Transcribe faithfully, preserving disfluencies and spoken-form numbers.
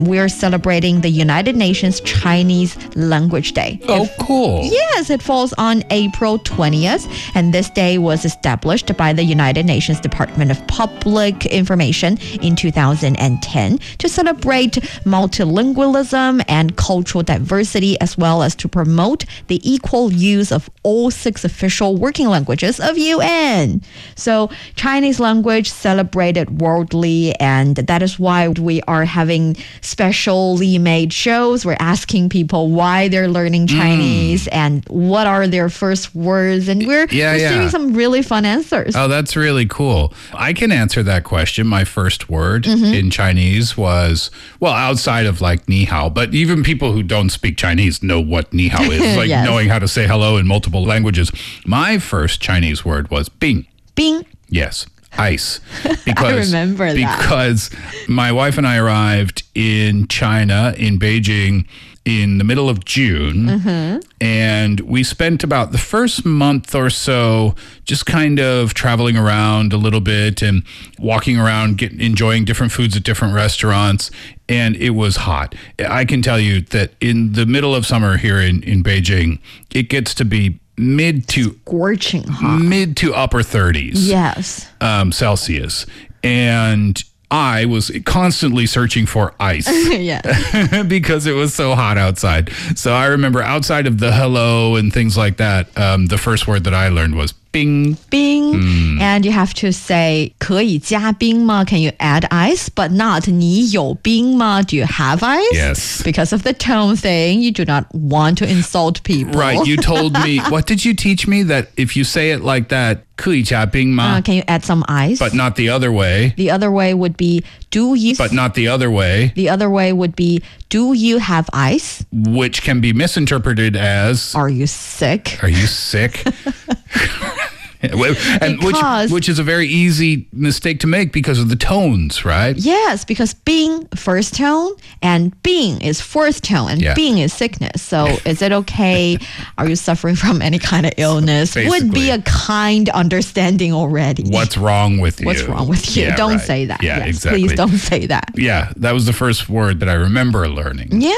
we're celebrating the United Nations Chinese Language Day. Oh, It- cool. Yes, it falls on April twentieth, and this day was established by the United Nations Department of Public Information in two thousand ten to celebrate multilingualism and cultural diversity, as well as to promote the equal use of all six official working languages of U N. So Chinese language celebrated worldly, and that is why we are having specially made shows. We're asking people why they're learning Chinese mm. and what are their first words, and we're yeah, receiving yeah. some really fun answers. Oh, that's really cool. I can answer that question. My first word mm-hmm. in Chinese was, well, outside of like ni hao, but even people who don't speak Chinese know what ni hao is, like yes. knowing how to say hello in multiple languages. My first Chinese word was bing. Bing. Yes. Ice. Because, I remember that. Because my wife and I arrived in China, in Beijing, in the middle of June. Mm-hmm. And we spent about the first month or so just kind of traveling around a little bit and walking around, get, enjoying different foods at different restaurants. And it was hot. I can tell you that in the middle of summer here in, in Beijing, it gets to be mid to scorching hot. mid to upper thirties. Yes. Um, Celsius. And I was constantly searching for ice. Yeah. Because it was so hot outside. So I remember outside of the hello and things like that, um, the first word that I learned was bing. Bing. Mm. And you have to say 可以加冰吗? Can you add ice? But not 你有冰吗? Do you have ice? Yes. Because of the tone thing, you do not want to insult people. Right. You told me, what did you teach me? That if you say it like that, 可以加冰吗? Uh, can you add some ice? But not the other way. The other way would be, do you... But not the other way. The other way would be, do you have ice? Which can be misinterpreted as... Are you sick? Are you sick? And because, which, which is a very easy mistake to make because of the tones, right? Yes, because bing, first tone, and bing is fourth tone, and yeah. bing is sickness. So is it okay? Are you suffering from any kind of illness? Basically. Would be a kind understanding already. What's wrong with you? What's wrong with you? Yeah, don't right. say that. Yeah, yes, exactly. Please don't say that. Yeah, that was the first word that I remember learning. Yeah.